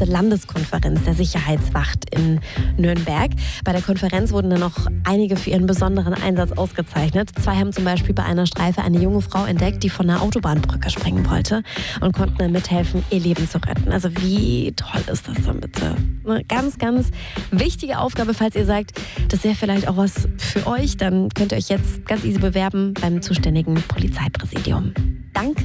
große Landeskonferenz der Sicherheitswacht in Nürnberg. Bei der Konferenz wurden dann noch einige für ihren besonderen Einsatz ausgezeichnet. 2 haben zum Beispiel bei einer Streife eine junge Frau entdeckt, die von einer Autobahnbrücke springen wollte und konnten dann mithelfen, ihr Leben zu retten. Also wie toll ist das dann bitte? Eine ganz, ganz wichtige Aufgabe, falls ihr sagt, das wäre vielleicht auch was für euch, dann könnt ihr euch jetzt ganz easy bewerben beim zuständigen Polizeipräsidium.